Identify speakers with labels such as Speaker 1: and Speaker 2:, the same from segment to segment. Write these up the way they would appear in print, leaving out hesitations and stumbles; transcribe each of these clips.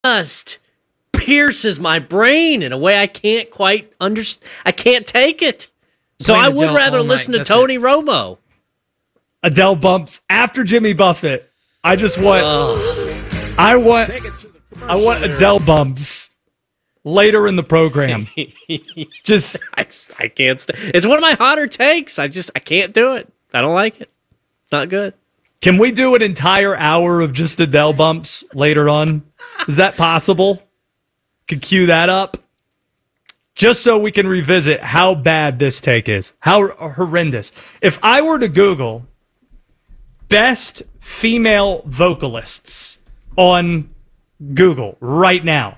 Speaker 1: just pierces my brain in a way I can't quite understand. I can't take it. So I would rather listen to Tony Romo.
Speaker 2: Adele bumps after Jimmy Buffett. I just want I want Adele bumps later in the program. Just
Speaker 1: I can't it's one of my hotter takes. I can't do it. I don't like it. It's not good.
Speaker 2: Can we do an entire hour of just Adele bumps later on? Is that possible? Could cue that up? Just so we can revisit how bad this take is. How horrendous. If I were to Google best female vocalists on Google right now.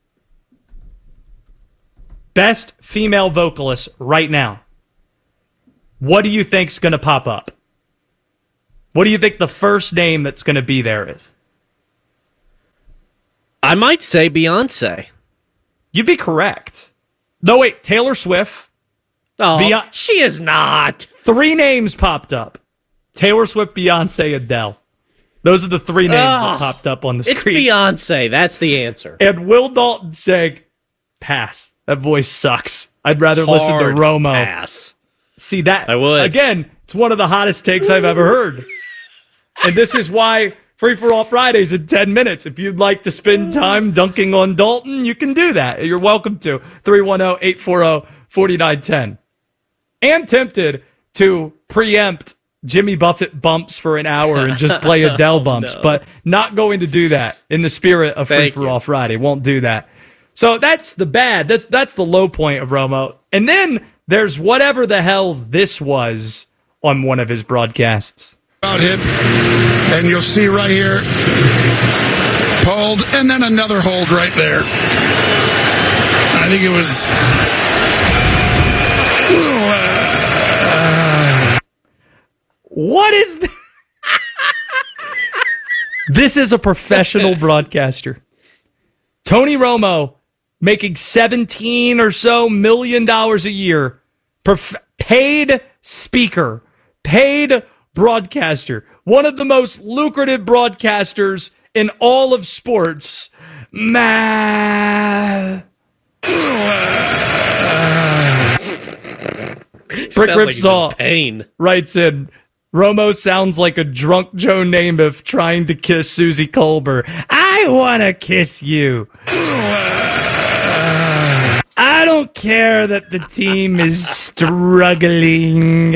Speaker 2: Best female vocalists right now. What do you think's going to pop up? What do you think the first name that's going to be there is?
Speaker 1: I might say Beyonce.
Speaker 2: You'd be correct. No, wait, Taylor Swift.
Speaker 1: Oh, she is not.
Speaker 2: 3 names popped up. Taylor Swift, Beyonce, Adele. Those are the 3 names that popped up on the screen.
Speaker 1: It's Beyonce. That's the answer.
Speaker 2: And Will Dalton saying, pass. That voice sucks. I'd rather listen to Romo.
Speaker 1: Pass.
Speaker 2: See, that,
Speaker 1: I would.
Speaker 2: Again, it's one of the hottest takes I've ever heard. And this is why Free for All Fridays in 10 minutes. If you'd like to spend time dunking on Dalton, you can do that. You're welcome to. 310-840-4910. Am tempted to preempt Jimmy Buffett bumps for an hour and just play Adele bumps, but not going to do that in the spirit of Free for All Friday. Won't do that. So that's the bad. That's the low point of Romo. And then there's whatever the hell this was on one of his broadcasts.
Speaker 3: About him, and you'll see right here, pulled, and then another hold right there. I think it was.
Speaker 2: What is this? This is a professional broadcaster. Tony Romo making $17 or so million a year. Paid speaker. Paid broadcaster. One of the most lucrative broadcasters in all of sports. Brick Ripsaw writes in, Romo sounds like a drunk Joe Namath trying to kiss Susie Colbert. I want to kiss you. I don't care that the team is struggling.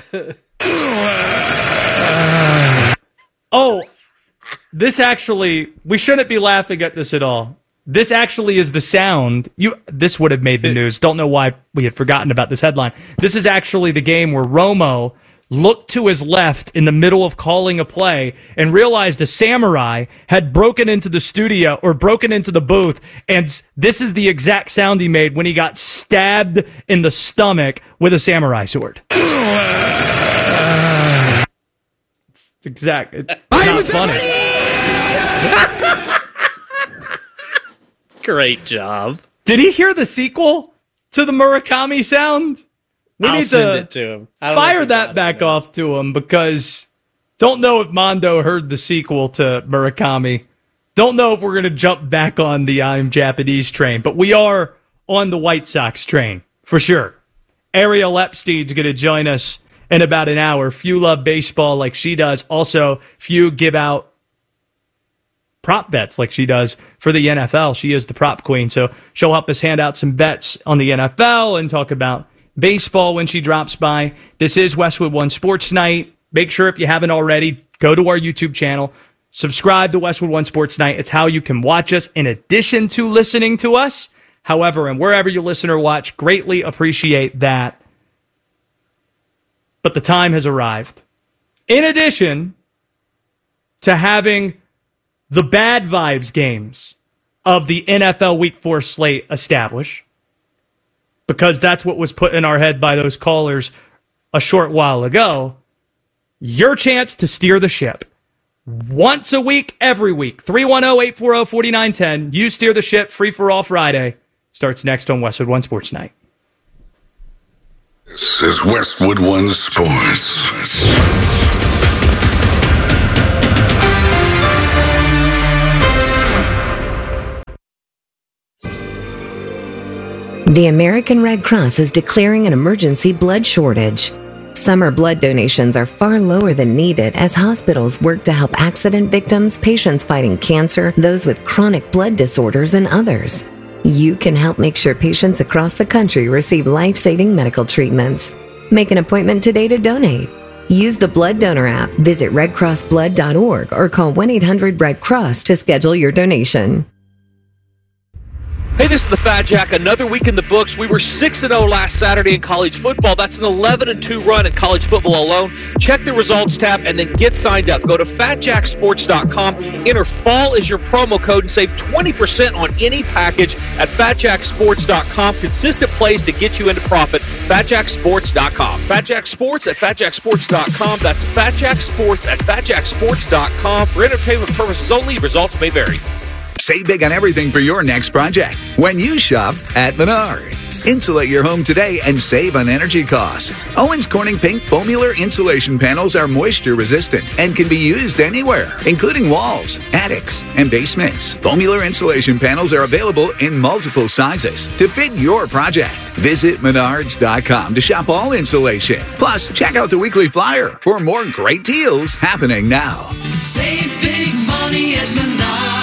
Speaker 2: This actually, we shouldn't be laughing at this at all. This actually is the sound. This would have made the news. Don't know why we had forgotten about this headline. This is actually the game where Romo looked to his left in the middle of calling a play and realized a samurai had broken into the studio or broken into the booth, and this is the exact sound he made when he got stabbed in the stomach with a samurai sword. It's exact. It's not funny.
Speaker 1: Great job.
Speaker 2: Did he hear the sequel to the Murakami sound? We need to
Speaker 1: send it to him.
Speaker 2: Fire that back off to him, because don't know if Mondo heard the sequel to Murakami. Don't know if we're going to jump back on the I'm Japanese train, but we are on the White Sox train for sure. Ariel Epstein's going to join us in about an hour. Few love baseball like she does. Also, few give out prop bets like she does for the NFL. She is the prop queen, so she'll help us hand out some bets on the NFL and talk about baseball when she drops by. This is Westwood One Sports Night. Make sure, if you haven't already, go to our YouTube channel, subscribe to Westwood One Sports Night. It's how you can watch us in addition to listening to us. However, and wherever you listen or watch, greatly appreciate that. But the time has arrived. In addition to having the bad vibes games of the NFL Week 4 slate established, because that's what was put in our head by those callers a short while ago, your chance to steer the ship. Once a week, every week. 310-840-4910. You steer the ship. Free for All Friday starts next on Westwood One Sports Night.
Speaker 3: This is Westwood One Sports.
Speaker 4: The American Red Cross is declaring an emergency blood shortage. Summer blood donations are far lower than needed as hospitals work to help accident victims, patients fighting cancer, those with chronic blood disorders, and others. You can help make sure patients across the country receive life-saving medical treatments. Make an appointment today to donate. Use the Blood Donor app, visit redcrossblood.org, or call 1-800-RED-CROSS to schedule your donation.
Speaker 5: Hey, this is the Fat Jack. Another week in the books. We were 6-0 last Saturday in college football. That's an 11-2 run in college football alone. Check the results tab and then get signed up. Go to fatjacksports.com. Enter fall as your promo code and save 20% on any package at fatjacksports.com. Consistent plays to get you into profit. Fatjacksports.com. Fatjack Sports at fatjacksports.com. That's Fatjack at fatjacksports.com. For entertainment purposes only, results may vary.
Speaker 6: Save big on everything for your next project when you shop at Menards. Insulate your home today and save on energy costs. Owens Corning Pink Foamular insulation panels are moisture resistant and can be used anywhere, including walls, attics, and basements. Foamular insulation panels are available in multiple sizes to fit your project. Visit Menards.com to shop all insulation. Plus, check out the weekly flyer for more great deals happening now.
Speaker 7: Save big money at Menards.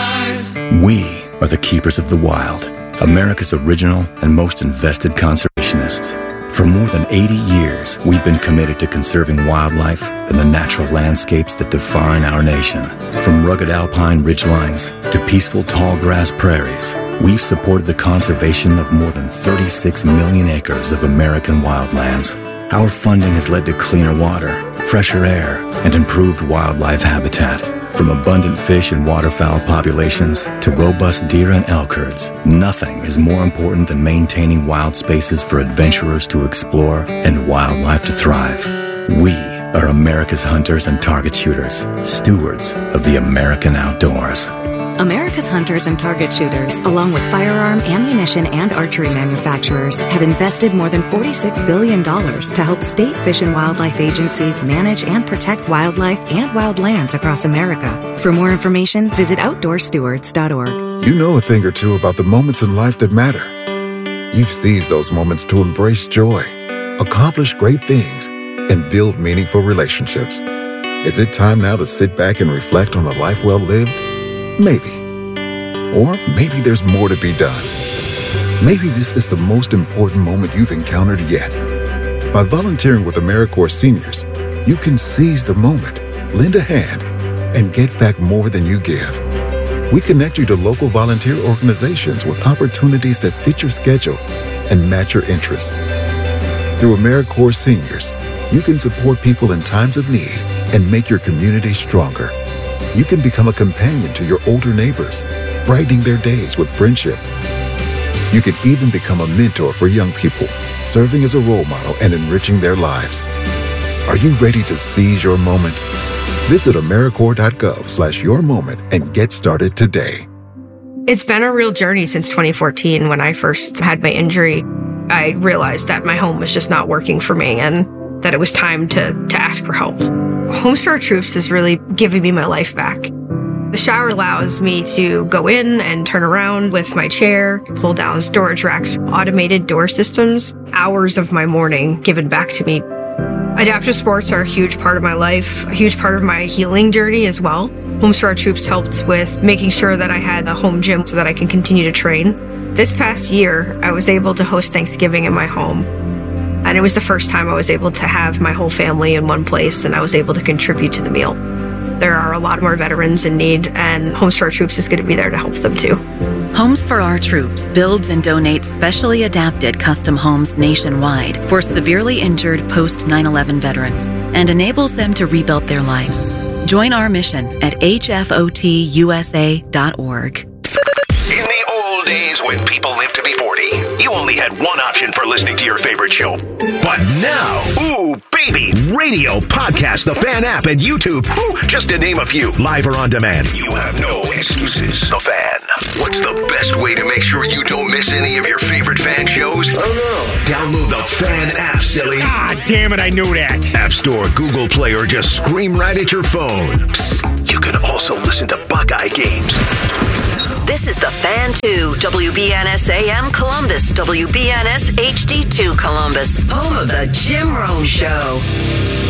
Speaker 8: We are the keepers of the wild, America's original and most invested conservationists. For more than 80 years, we've been committed to conserving wildlife and the natural landscapes that define our nation. From rugged alpine ridgelines to peaceful tall grass prairies, we've supported the conservation of more than 36 million acres of American wildlands. Our funding has led to cleaner water, fresher air, and improved wildlife habitat. From abundant fish and waterfowl populations to robust deer and elk herds, nothing is more important than maintaining wild spaces for adventurers to explore and wildlife to thrive. We are America's hunters and target shooters, stewards of the American outdoors.
Speaker 9: America's hunters and target shooters, along with firearm, ammunition, and archery manufacturers, have invested more than $46 billion to help state fish and wildlife agencies manage and protect wildlife and wildlands across America. For more information, visit outdoorstewards.org.
Speaker 10: You know a thing or two about the moments in life that matter. You've seized those moments to embrace joy, accomplish great things, and build meaningful relationships. Is it time now to sit back and reflect on a life well lived? Maybe. Or maybe there's more to be done. Maybe this is the most important moment you've encountered yet. By volunteering with AmeriCorps Seniors, you can seize the moment, lend a hand, and get back more than you give. We connect you to local volunteer organizations with opportunities that fit your schedule and match your interests. Through AmeriCorps Seniors, you can support people in times of need and make your community stronger. You can become a companion to your older neighbors, brightening their days with friendship. You can even become a mentor for young people, serving as a role model and enriching their lives. Are you ready to seize your moment? Visit AmeriCorps.gov/yourmoment and get started today.
Speaker 11: It's been a real journey since 2014. When I first had my injury, I realized that my home was just not working for me and that it was time to ask for help. Homes for Our Troops is really giving me my life back. The shower allows me to go in and turn around with my chair, pull down storage racks, automated door systems, hours of my morning given back to me. Adaptive sports are a huge part of my life, a huge part of my healing journey as well. Homes for Our Troops helped with making sure that I had a home gym so that I can continue to train. This past year, I was able to host Thanksgiving in my home. And it was the first time I was able to have my whole family in one place, and I was able to contribute to the meal. There are a lot more veterans in need, and Homes for Our Troops is going to be there to help them too.
Speaker 12: Homes for Our Troops builds and donates specially adapted custom homes nationwide for severely injured post-9/11 veterans and enables them to rebuild their lives. Join our mission at hfotusa.org.
Speaker 13: In the old days when people lived to be 40, you only had one option for listening to your favorite show. But now, ooh, baby, radio, podcast, the Fan app, and YouTube, just to name a few, live or on demand. You have no excuses. The Fan. What's the best way to make sure you don't miss any of your favorite Fan shows? Oh, no. Download the Fan app, silly.
Speaker 14: Ah, damn it, I knew that.
Speaker 13: App Store, Google Play, or just scream right at your phone. Psst, you can also listen to Buckeye games
Speaker 15: This is the Fan 2, WBNS AM Columbus, WBNS HD2 Columbus, home of the Jim Rome Show.